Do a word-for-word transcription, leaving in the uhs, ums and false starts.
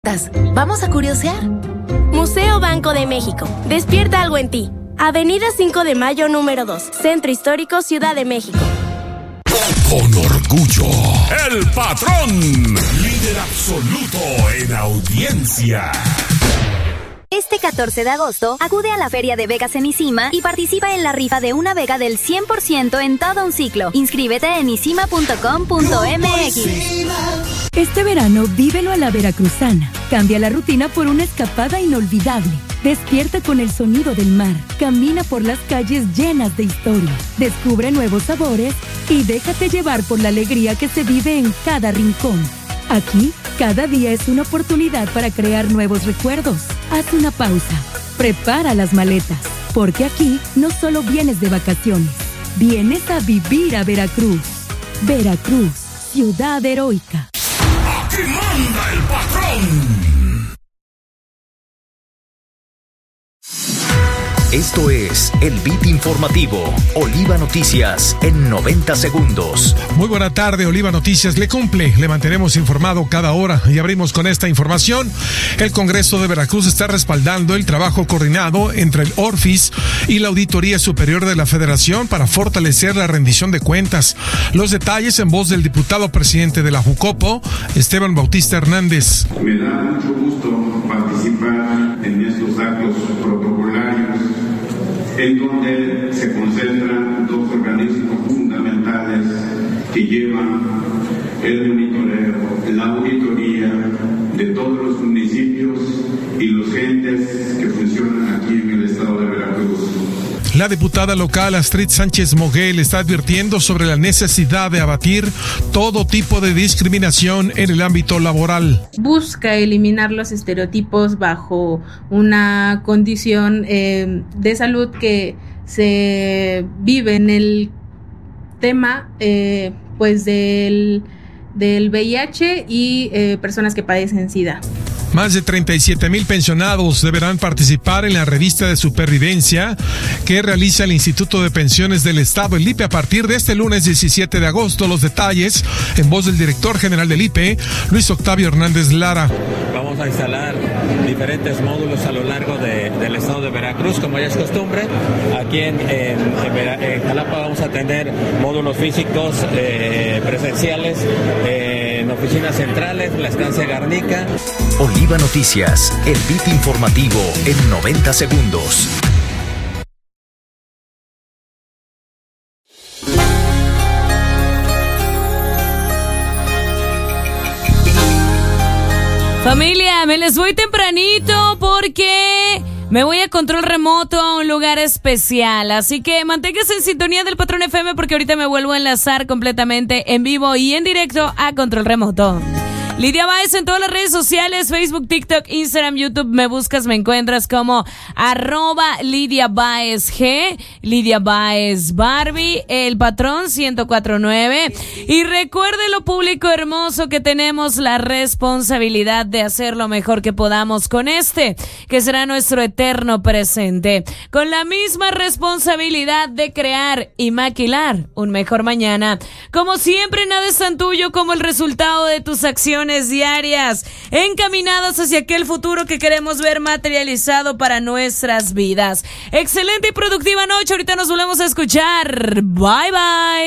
estás? Vamos a curiosear. Museo Banco de México. Despierta algo en ti. Avenida cinco de Mayo número dos. Centro Histórico, Ciudad de México. Con orgullo, el patrón, líder absoluto en audiencia. Este catorce de agosto, acude a la Feria de Vegas en Isima y participa en la rifa de una Vega del cien por ciento en todo un ciclo. Inscríbete en isima punto com punto m x. Este verano, vívelo a la veracruzana. Cambia la rutina por una escapada inolvidable. Despierta con el sonido del mar. Camina por las calles llenas de historia. Descubre nuevos sabores y déjate llevar por la alegría que se vive en cada rincón. Aquí, cada día es una oportunidad para crear nuevos recuerdos. Haz una pausa. Prepara las maletas. Porque aquí no solo vienes de vacaciones. Vienes a vivir a Veracruz. Veracruz, ciudad heroica. ¡Aquí manda el patrón! Esto es el Beat Informativo, Oliva Noticias, en noventa segundos. Muy buena tarde, Oliva Noticias le cumple. Le mantenemos informado cada hora y abrimos con esta información. El Congreso de Veracruz está respaldando el trabajo coordinado entre el Orfis y la Auditoría Superior de la Federación para fortalecer la rendición de cuentas. Los detalles en voz del diputado presidente de la Jucopo, Esteban Bautista Hernández. Me da mucho gusto participar en estos actos protocolarios en donde se concentran dos organismos fundamentales que llevan el monitoreo, la auditoría de todos los municipios y los entes que funcionan aquí en el estado de Veracruz. La diputada local Astrid Sánchez Moguel está advirtiendo sobre la necesidad de abatir todo tipo de discriminación en el ámbito laboral. Busca eliminar los estereotipos bajo una condición eh, de salud que se vive en el tema eh, pues del, del V I H y eh, personas que padecen SIDA. Más de treinta y siete mil pensionados deberán participar en la revista de supervivencia que realiza el Instituto de Pensiones del Estado, el I P E, a partir de este lunes diecisiete de agosto. Los detalles en voz del director general del I P E, Luis Octavio Hernández Lara. Vamos a instalar diferentes módulos a lo largo de, del estado de Veracruz, como ya es costumbre. Aquí en, en, en, en Jalapa vamos a tener módulos físicos eh, presenciales eh, en oficinas centrales, la estancia Garnica. Oliva Noticias, el beat informativo en noventa segundos. Familia, me les voy tempranito porque me voy a control remoto a un lugar especial, así que manténgase en sintonía del Patrón F M porque ahorita me vuelvo a enlazar completamente en vivo y en directo a control remoto. Lidia Báez en todas las redes sociales, Facebook, TikTok, Instagram, YouTube, me buscas, me encuentras como arroba Lidia Báez G, Lidia Báez Barbie, el patrón ciento cuatro punto nueve. Y recuerde lo público hermoso que tenemos la responsabilidad de hacer lo mejor que podamos con este, que será nuestro eterno presente, con la misma responsabilidad de crear y maquilar un mejor mañana. Como siempre, nada es tan tuyo como el resultado de tus acciones diarias, encaminadas hacia aquel futuro que queremos ver materializado para nuestras vidas. Excelente y productiva noche, ahorita nos volvemos a escuchar. Bye bye.